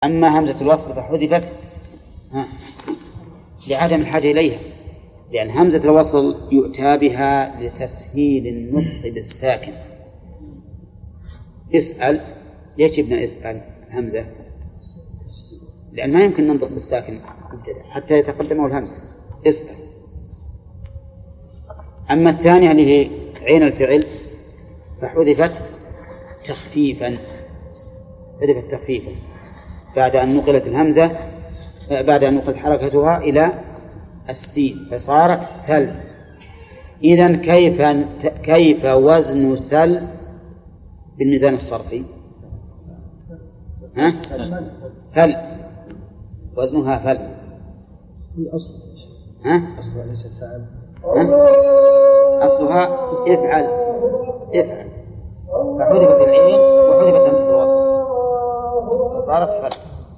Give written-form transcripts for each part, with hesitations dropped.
أما همزة الوصل فحذفت لعدم الحاجة إليها، لأن همزة الوصل يؤتى بها لتسهيل النطق بالساكن. اسأل، ليش جبنا اسأل همزة؟ لأن ما يمكن ننطق بالساكن حتى يتقدمه الهمزة. اسأل. أما الثانية اللي هي عين الفعل فحذفت تخفيفا، حذفت تخفيفا بعد أن نقلت الهمزة، بعد أن نقلت حركتها إلى السين فصارت سل. إذن كيف وزن سل بالميزان الصرفي؟ فل، وزنها فل. أصلها افعل فحذفت العين وحذفت همزة الوصل فصارت فل.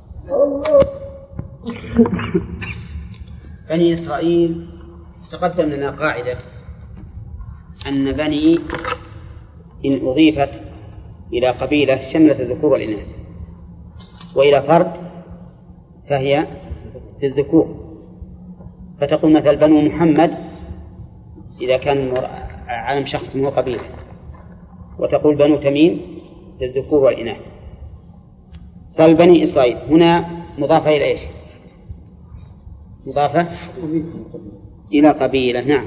بني إسرائيل تقدم لنا قاعدة أن بني إن أضيفت إلى قبيلة شملت الذكور والإناث، وإلى فرد فهي للذكور. فتقول مثل بنو محمد إذا كان علم شخص من قبيلة، وتقول بنو تميم للذكور والإناث. فالبني إسرائيل هنا مضافة إلى إيش؟ مضافة إلى قبيلة. نعم.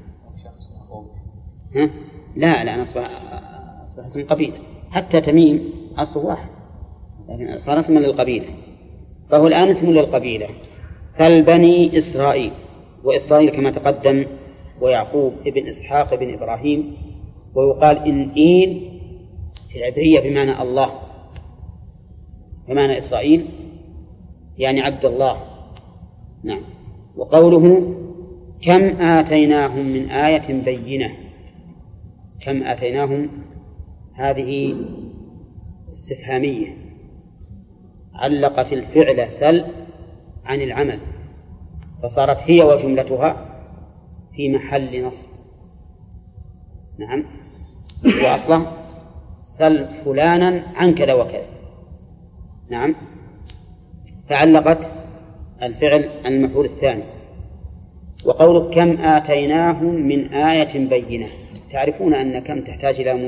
لا أصبح اسم قبيلة. حتى تميم أصله واحد لكن صار اسما للقبيلة، فهو الآن اسم للقبيلة. فالبني إسرائيل، وإسرائيل كما تقدم ويعقوب ابن إسحاق ابن إبراهيم. ويقال إن إيل في العبرية بمعنى الله، بمعنى إسرائيل يعني عبد الله. نعم. وقوله كم آتيناهم من آية بينة، كم آتيناهم هذه استفهامية علقت الفعل سل عن العمل، فصارت هي وجملتها في محل نصب. نعم. وأصلا سل فلانا عن كذا وكذا. نعم. تعلقت الفعل عن المفعول الثاني. وقولك كم آتيناهم من آية بينة، تعرفون أن كم تحتاج إلى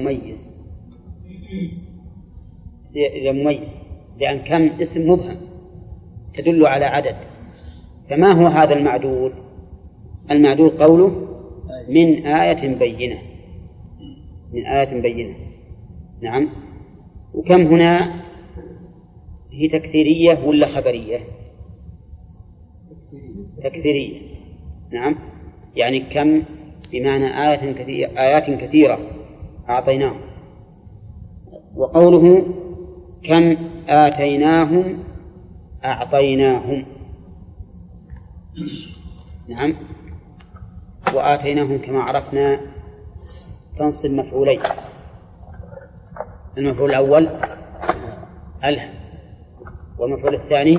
مميز، لأن كم اسم مبهم تدل على عدد. فما هو هذا المعدود؟ المعدود قوله من آية بينة، من آية بينة. نعم. وكم هنا هي تكثيرية ولا خبرية؟ تكثيرية. نعم. يعني كم بمعنى آيات كثيرة أعطيناهم. وقوله كم آتيناهم أعطيناهم. نعم. وآتيناهم كما عرفنا تنصب مفعولين. المفعول الأول أله، والمفعول الثاني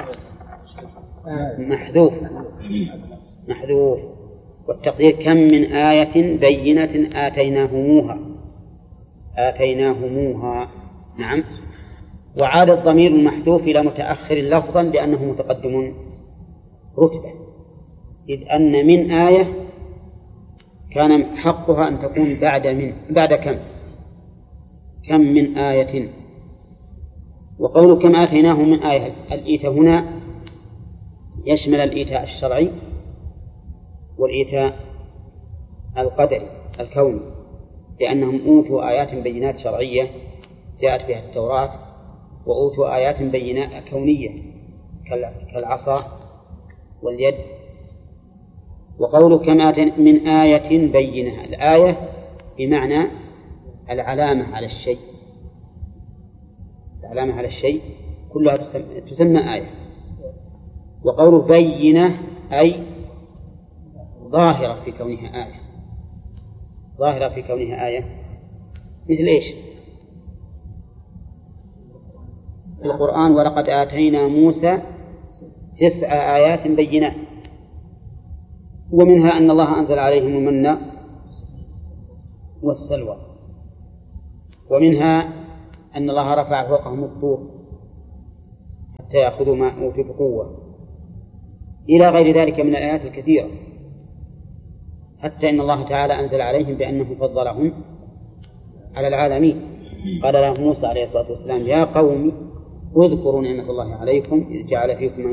محذوف. والتقدير كم من آية بينة آتيناهموها. نعم. وعاد الضمير المحذوف إلى متأخر لفظا لأنه متقدم رتبة، إذ أن من آية كان حقها أن تكون بعد كم من آية. وقول كم آتيناهم من آية، الإيتاء هنا يشمل الإيتاء الشرعي والإيتاء القدري الكوني، لأنهم أوتوا آيات بينات شرعية جاءت بها التوراة، وأوتوا آيات بينات كونية كالعصا واليد. وقول كما من آية بينة، الآية بمعنى العلامة على الشيء، العلامة على الشيء كلها تسمى آية. وقول بينة أي ظاهرة في كونها آية، ظاهرة في كونها آية. مثل إيش؟ في القرآن ولقد آتينا موسى 9 آيات بينات، ومنها أن الله أنزل عليهم المن والسلوى، ومنها أن الله رفع فوقهم الطور حتى يأخذوا ما أوتوا بقوة، إلى غير ذلك من الآيات الكثيرة، حتى إن الله تعالى أنزل عليهم بأنه فضلهم على العالمين. قال له موسى عليه الصلاة والسلام: يا قوم اذكروا نعمة الله عليكم إذ جعل فيكم